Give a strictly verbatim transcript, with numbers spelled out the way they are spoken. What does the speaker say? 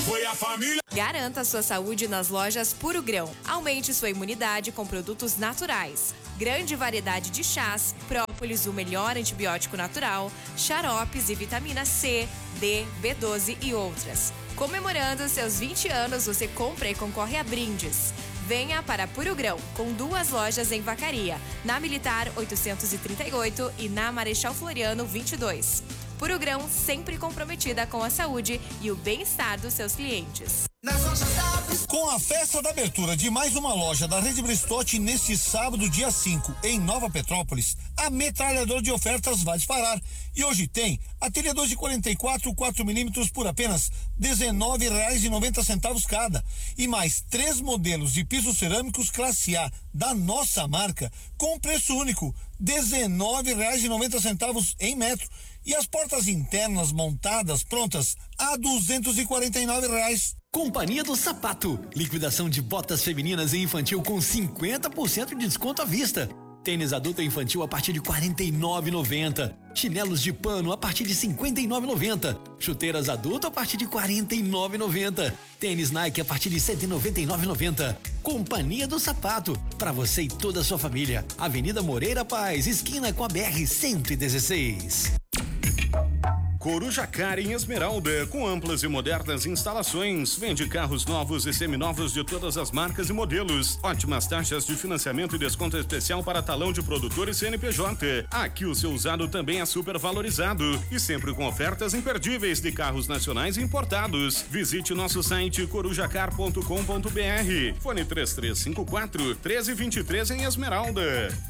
foi a família. Garanta sua saúde nas lojas Puro Grão. Aumente sua imunidade com produtos naturais. Grande variedade de chás, própolis, o melhor antibiótico natural, xaropes e vitamina C, D, B doze e outras. Comemorando seus vinte anos, você compra e concorre a brindes. Venha para Puro Grão, com duas lojas em Vacaria, na Militar oitocentos e trinta e oito e na Marechal Floriano vinte e dois. Puro Grão, sempre comprometida com a saúde e o bem-estar dos seus clientes. Com a festa da abertura de mais uma loja da Rede Bristotti neste sábado, dia cinco, em Nova Petrópolis, a metralhadora de ofertas vai disparar. E hoje tem a telha dois de quarenta e quatro, quatro milímetros por apenas dezenove reais e noventa centavos cada. E mais três modelos de pisos cerâmicos classe A da nossa marca com preço único, dezenove reais e noventa centavos em metro. E as portas internas montadas prontas a duzentos e quarenta e nove reais. Companhia do Sapato. Liquidação de botas femininas e infantil com cinquenta por cento de desconto à vista. Tênis adulto e infantil a partir de quarenta e nove reais e noventa centavos. Chinelos de pano a partir de cinquenta e nove reais e noventa centavos. Chuteiras adulto a partir de quarenta e nove reais e noventa centavos. Tênis Nike a partir de cento e noventa e nove reais e noventa centavos. Companhia do Sapato. Para você e toda a sua família. Avenida Moreira Paz, esquina com a B R cento e dezesseis. Coruja Car em Esmeralda, com amplas e modernas instalações, vende carros novos e seminovos de todas as marcas e modelos, ótimas taxas de financiamento e desconto especial para talão de produtor e C N P J. Aqui o seu usado também é super valorizado e sempre com ofertas imperdíveis de carros nacionais e importados. Visite nosso site corujacar ponto com ponto br. Fone três três cinco quatro, um três dois três em Esmeralda.